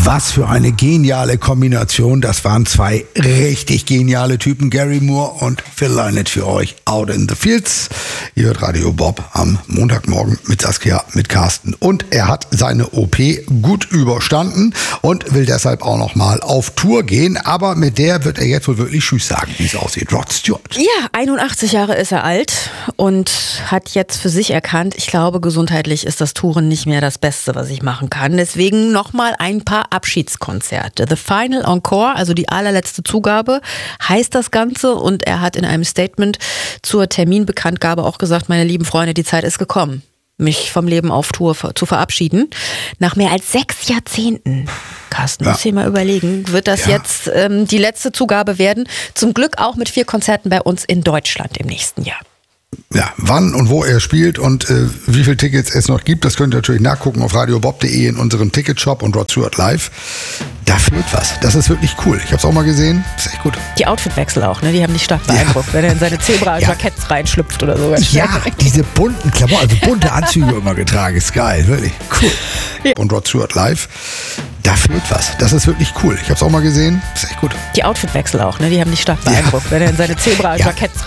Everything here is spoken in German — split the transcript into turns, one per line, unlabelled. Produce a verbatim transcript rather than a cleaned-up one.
Was für eine geniale Kombination. Das waren zwei richtig geniale Typen. Gary Moore und Phil Lynott für euch. Out in the Fields. Ihr hört Radio Bob am Montagmorgen mit Saskia, mit Carsten. Und er hat seine O P gut überstanden und will deshalb auch noch mal auf Tour gehen. Aber mit der wird er jetzt wohl wirklich Tschüss sagen, wie es aussieht. Rod Stewart.
Ja, einundachtzig Jahre ist er alt und hat jetzt für sich erkannt, ich glaube, gesundheitlich ist das Touren nicht mehr das Beste, was ich machen kann. Deswegen noch mal ein paar Abschiedskonzerte. The Final Encore, also die allerletzte Zugabe, heißt das Ganze. Und er hat in einem Statement zur Terminbekanntgabe auch gesagt, meine lieben Freunde, die Zeit ist gekommen, mich vom Leben auf Tour zu verabschieden. Nach mehr als sechs Jahrzehnten, Carsten, ja. muss ich mal überlegen, wird das ja. jetzt ähm, die letzte Zugabe werden. Zum Glück auch mit vier Konzerten bei uns in Deutschland im nächsten Jahr.
Ja, wann und wo er spielt und äh, wie viele Tickets es noch gibt, das könnt ihr natürlich nachgucken auf radiobob punkt de in unserem Ticketshop und Rod Stewart live. Da fehlt was. Das ist wirklich cool. Ich habe es auch mal gesehen. Das ist echt gut.
Die Outfitwechsel auch, ne? Die haben dich stark beeindruckt, ja. wenn er in seine Zebra-Jacketts ja. reinschlüpft oder so.
Ja, diese bunten Klamotten, also bunte Anzüge immer getragen. Ist geil, wirklich. Cool. Ja. Und Rod Stewart live. Da fehlt was. Das ist wirklich cool. Ich habe es auch mal gesehen. Das ist echt gut.
Die Outfitwechsel auch, ne? Die haben dich stark beeindruckt, ja. wenn er in seine Zebra-Jacketts